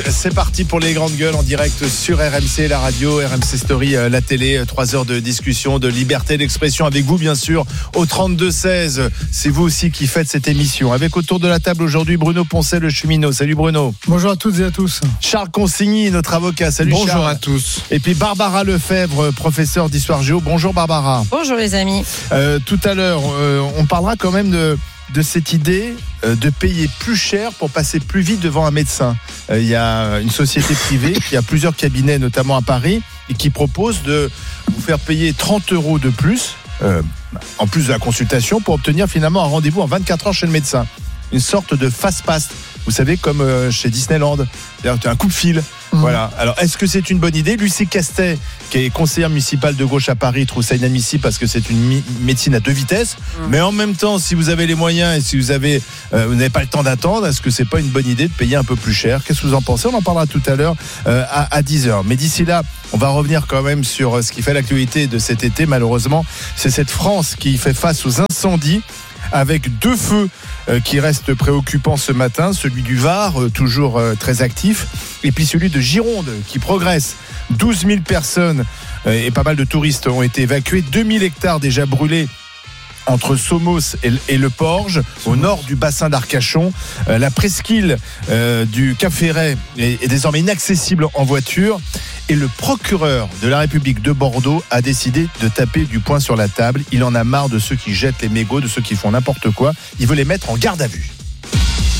C'est parti pour les grandes gueules en direct sur RMC, la radio, RMC Story, la télé. 3 heures de discussion, de liberté d'expression avec vous, bien sûr, au 32-16. C'est vous aussi qui faites cette émission. Avec autour de la table aujourd'hui Bruno Poncet, le cheminot. Salut Bruno. Bonjour à toutes et à tous. Charles Consigny, notre avocat. Salut Charles. Bonjour à tous. Et puis Barbara Lefebvre, professeure d'histoire géo. Bonjour Barbara. Bonjour les amis. Tout à l'heure, on parlera quand même de cette idée de payer plus cher pour passer plus vite devant un médecin. Il y a une société privée qui a plusieurs cabinets, notamment à Paris, et qui propose de vous faire payer 30 € de plus, en plus de la consultation, pour obtenir finalement un rendez-vous en 24 heures chez le médecin. Une sorte de fast-pass, vous savez, comme chez Disneyland. C'est-à-dire que tu as un coup de fil. Voilà. Alors, est-ce que c'est une bonne idée ? Lucie Castet, qui est conseillère municipale de gauche à Paris, trouve ça inadmissible parce que c'est une médecine à 2 vitesses. Mais en même temps, si vous avez les moyens et si vous n'avez pas le temps d'attendre, est-ce que c'est pas une bonne idée de payer un peu plus cher ? Qu'est-ce que vous en pensez ? On en parlera tout à l'heure à 10h. Mais d'ici là, on va revenir quand même sur ce qui fait l'actualité de cet été. Malheureusement, c'est cette France qui fait face aux incendies, avec 2 feux qui restent préoccupants ce matin, celui du Var, toujours très actif, et puis celui de Gironde qui progresse. 12 000 personnes et pas mal de touristes ont été évacués, 2000 hectares déjà brûlés entre Somos et le Porge, au nord du bassin d'Arcachon. La presqu'île du Cap Ferret est désormais inaccessible en voiture. Et le procureur de la République de Bordeaux a décidé de taper du poing sur la table. Il en a marre de ceux qui jettent les mégots, de ceux qui font n'importe quoi. Il veut les mettre en garde à vue.